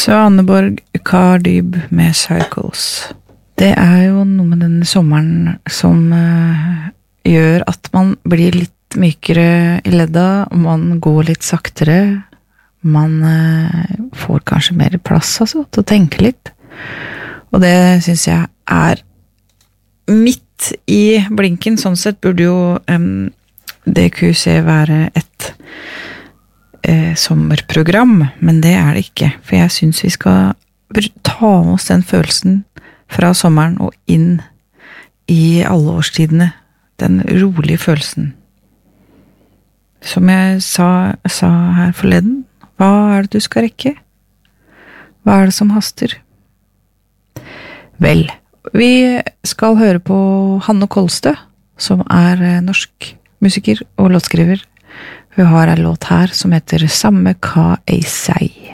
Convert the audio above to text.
Så Anneborg Kardyb med Cycles. Det jo noe med denne sommeren som gjør at man blir litt mykere I ledda, og man går litt saktere. Man får kanskje mer plass altså, til å tenke litt. Og det synes jeg midt I blinken. Sånn sett burde jo DQC være et sommerprogram, men det det ikke, for jeg synes vi skal ta med oss den følelsen fra sommeren og inn I alle årstidene, den rolige følelsen. Som jeg sa her forleden, hva det du skal rekke? Hva det som haster? Vel, vi skal høre på Hanne Kolstø, som norsk musiker og låtskriver. Hun har en låt her som heter Samme hva jeg sier.